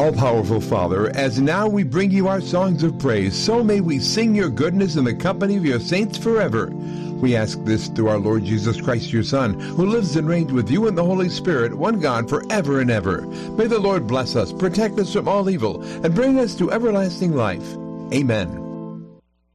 All-powerful Father, as now we bring you our songs of praise, so may we sing your goodness in the company of your saints forever. We ask this through our Lord Jesus Christ, your Son, who lives and reigns with you in the Holy Spirit, one God, forever and ever. May the Lord bless us, protect us from all evil, and bring us to everlasting life. Amen.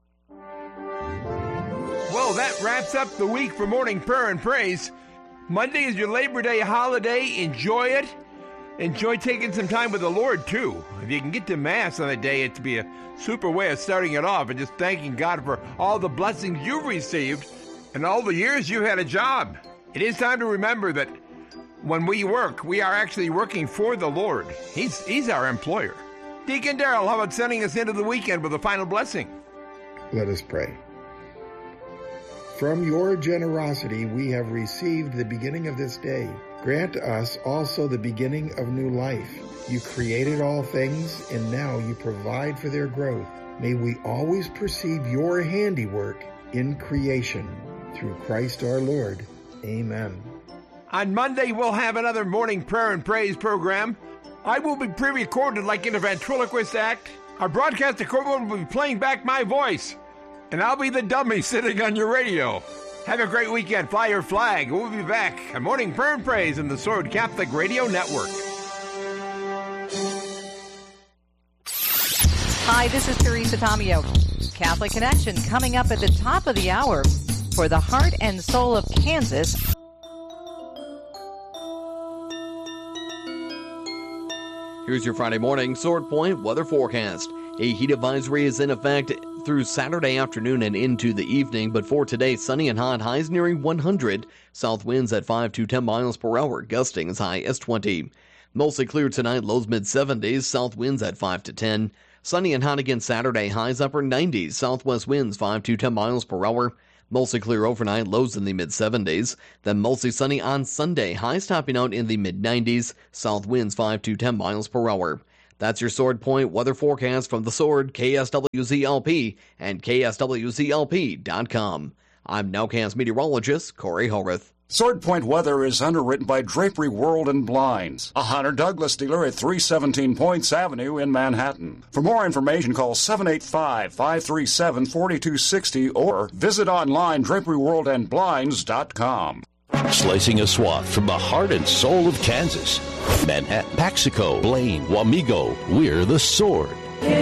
Well, that wraps up the week for Morning Prayer and Praise. Monday is your Labor Day holiday. Enjoy it. Enjoy taking some time with the Lord, too. If you can get to Mass on the day, it'd be a super way of starting it off and just thanking God for all the blessings you've received and all the years you've had a job. It is time to remember that when we work, we are actually working for the Lord. He's our employer. Deacon Darrell, how about sending us into the weekend with a final blessing? Let us pray. From your generosity we have received the beginning of this day. Grant us also the beginning of new life. You created all things, and now you provide for their growth. May we always perceive your handiwork in creation. Through Christ our Lord. Amen. On Monday, we'll have another Morning Prayer and Praise program. I will be pre-recorded like in a ventriloquist act. Our broadcast equipment will be playing back my voice, and I'll be the dummy sitting on your radio. Have a great weekend. Fly your flag. We'll be back on Morning Prayer and Praise in the Sword Catholic Radio Network. Hi, this is Teresa Tomeo. Catholic Connection coming up at the top of the hour for the heart and soul of Kansas. Here's your Friday morning Sword Point weather forecast. A heat advisory is in effect through Saturday afternoon and into the evening, but for today, sunny and hot, highs nearing 100. South winds at 5 to 10 miles per hour, gusting as high as 20. Mostly clear tonight, lows mid-70s, south winds at 5 to 10. Sunny and hot again Saturday, highs upper 90s, southwest winds 5 to 10 miles per hour. Mostly clear overnight, lows in the mid-70s. Then mostly sunny on Sunday, highs topping out in the mid-90s, south winds 5 to 10 miles per hour. That's your Sword Point weather forecast from the Sword, KSWZLP, and KSWZLP.com. I'm Nowcast meteorologist Corey Horvath. Sword Point weather is underwritten by Drapery World and Blinds, a Hunter Douglas dealer at 317 Points Avenue in Manhattan. For more information, call 785-537-4260 or visit online draperyworldandblinds.com. Slicing a swath from the heart and soul of Kansas. Manhattan, Paxico, Blaine, Wamego, we're the Sword.